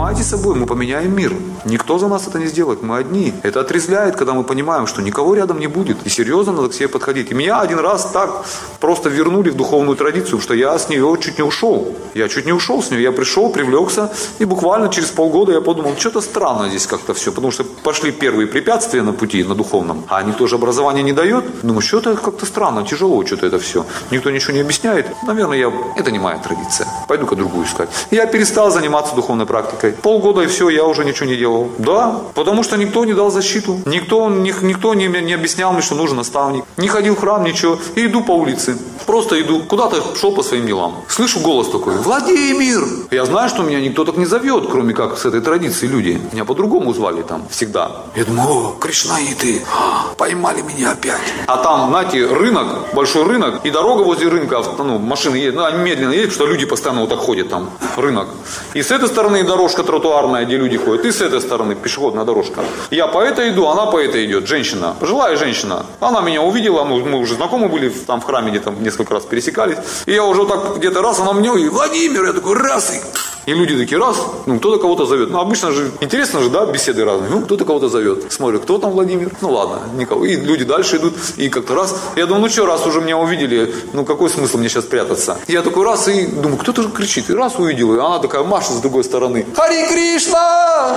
занимайтесь собой, мы поменяем мир. Никто за нас это не сделает, мы одни. Это отрезвляет, когда мы понимаем, что никого рядом не будет. И серьезно надо к себе подходить. И меня один раз так просто вернули в духовную традицию, что я с нее чуть не ушел. Я чуть не ушел с нее. Я пришел, привлекся, и буквально через полгода я подумал, что-то странно здесь как-то все. Потому что пошли первые препятствия на пути, на духовном. А никто же образование не дает. Думаю, что-то как-то странно, тяжело что-то это все. Никто ничего не объясняет. Наверное, это не моя традиция. Пойду-ка другую искать. Я перестал заниматься духовной практикой. Полгода и все, я уже ничего не делал. Да, потому что никто не дал защиту. Никто не объяснял мне, что нужен наставник. Не ходил в храм, ничего. И иду по улице. Просто иду. Куда-то шел по своим делам. Слышу голос такой: Владимир! Я знаю, что меня никто так не зовет, кроме как с этой традиции люди. Меня по-другому звали там всегда. Я думаю, о, кришнаиты, поймали меня опять. А там, знаете, рынок, большой рынок, и дорога возле рынка, машины едут, они медленно едут, потому что люди постоянно вот так ходят там, рынок. И с этой стороны дорожка тротуарная, где люди ходят, и с этой стороны пешеходная дорожка. Я по этой иду, она по этой идет, женщина, пожилая женщина. Она меня увидела, мы уже знакомы были там в храме, где-то несколько раз пересекались. И я уже так где-то раз, она мне говорит: Владимир, я такой раз, и люди такие раз, кто-то кого-то зовет. Обычно же, интересно же, да, беседы разные. Кто-то кого-то зовет. Смотрю, кто там Владимир? Ладно, никого. И люди дальше идут, и как-то раз. Я думаю, раз уже меня увидели, какой смысл мне сейчас прятаться? Я такой раз и думаю, кто-то же кричит. И раз увидел, и она такая машет с другой стороны: Хари Кришна!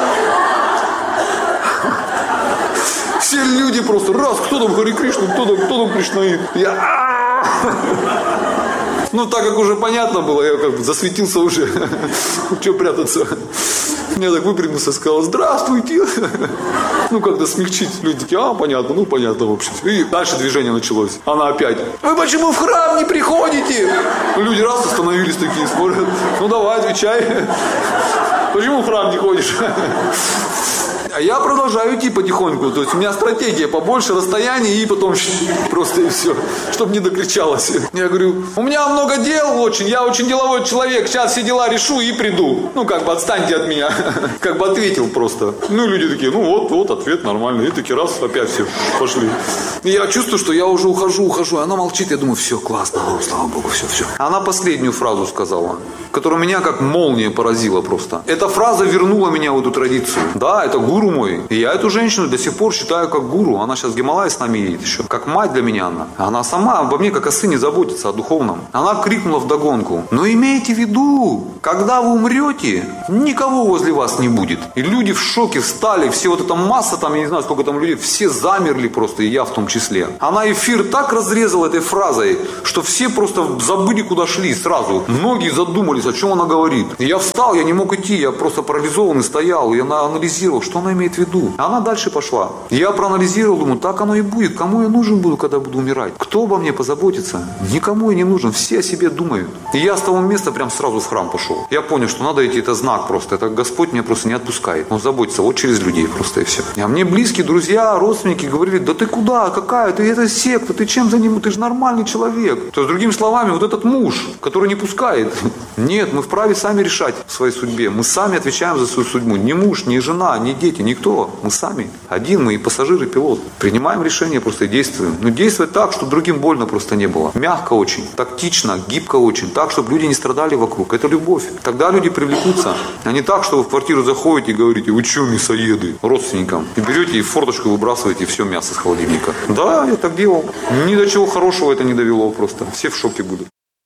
Все люди просто, раз, кто там Хари Кришна, кто там Кришнаит? Так как уже понятно было, я как бы засветился уже. Что прятаться? Я так выпрямился, сказал: здравствуйте. Как-то смягчить. Люди такие: понятно, понятно, в общем. И дальше движение началось. Она опять: вы почему в храм не приходите? Люди раз остановились такие, смотрят: давай, отвечай. Почему в храм не ходишь? А я продолжаю идти потихоньку. То есть у меня стратегия: побольше расстояния и потом просто и все. Чтобы не докричалось. Я говорю: у меня много дел очень. Я очень деловой человек. Сейчас все дела решу и приду. Отстаньте от меня. Ответил просто. Люди такие: вот ответ нормальный. И такие раз, опять все пошли. И я чувствую, что я уже ухожу. И она молчит. Я думаю, все, классно, слава Богу, все. Она последнюю фразу сказала, которая меня как молния поразила просто. Эта фраза вернула меня в эту традицию. Да, это гуру мой. И я эту женщину до сих пор считаю как гуру. Она сейчас в Гималай с нами едет еще. Как мать для меня она. Она сама обо мне как о сыне заботится, о духовном. Она крикнула вдогонку: но имейте в виду, когда вы умрете, никого возле вас не будет. И люди в шоке встали. Все вот эта масса, я не знаю, сколько там людей, все замерли просто, и я в том числе. Она эфир так разрезала этой фразой, что все просто забыли, куда шли сразу. Многие задумались, о чем она говорит. И я встал, я не мог идти, я просто парализованный стоял. И она анализировала, что она имеет в виду. Она дальше пошла. Я проанализировал, думаю, так оно и будет. Кому я нужен буду, когда буду умирать? Кто обо мне позаботится? Никому я не нужен. Все о себе думают. И я с того места прям сразу в храм пошел. Я понял, что надо идти, это знак просто. Это Господь меня просто не отпускает. Он заботится вот через людей просто и все. А мне близкие, друзья, родственники говорили: да ты куда? Какая? Ты это секта, ты чем занимаешься? Ты же нормальный человек. То есть, другими словами, вот этот муж, который не пускает. Нет, мы вправе сами решать в своей судьбе. Мы сами отвечаем за свою судьбу. Ни муж, ни жена, ни дети, никто. Мы сами. Один мы и пассажир, и пилот. Принимаем решение просто и действуем. Но действовать так, чтобы другим больно просто не было. Мягко очень, тактично, гибко очень. Так, чтобы люди не страдали вокруг. Это любовь. Тогда люди привлекутся. А не так, что вы в квартиру заходите и говорите: вы что, мясоеды? Родственникам. И берете и в форточку выбрасываете все мясо с холодильника. Да, я так делал. Ни до чего хорошего это не довело просто. Все в шоке будут.